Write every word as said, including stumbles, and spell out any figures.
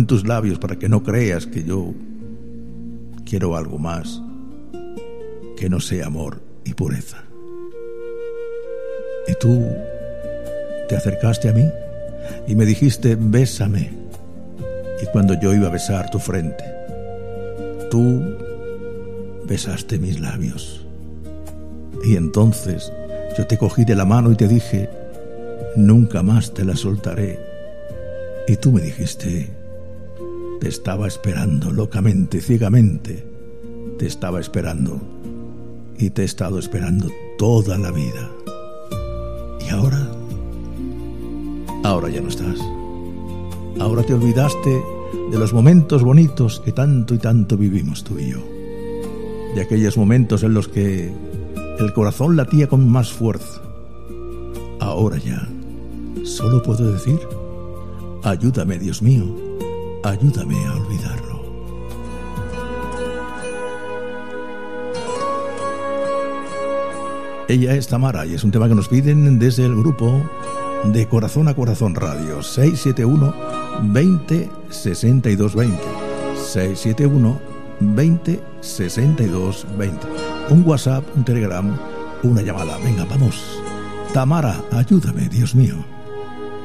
en tus labios para que no creas que yo quiero algo más que no sea amor y pureza. Y tú te acercaste a mí y me dijiste, bésame. Y cuando yo iba a besar tu frente, tú besaste mis labios. Y entonces yo te cogí de la mano y te dije, nunca más te la soltaré. Y tú me dijiste, te estaba esperando locamente, ciegamente, te estaba esperando y te he estado esperando toda la vida. Y ahora, ahora ya no estás. Ahora te olvidaste de los momentos bonitos que tanto y tanto vivimos tú y yo. De aquellos momentos en los que el corazón latía con más fuerza. Ahora ya solo puedo decir, ayúdame, Dios mío, ayúdame a olvidarlo. Ella es Tamara y es un tema que nos piden desde el grupo de Corazón a Corazón Radio. seis siete uno, veinte, sesenta y dos, veinte. seis siete uno, veinte, sesenta y dos, veinte. Un WhatsApp, un Telegram, una llamada. Venga, vamos. Tamara, ayúdame, Dios mío.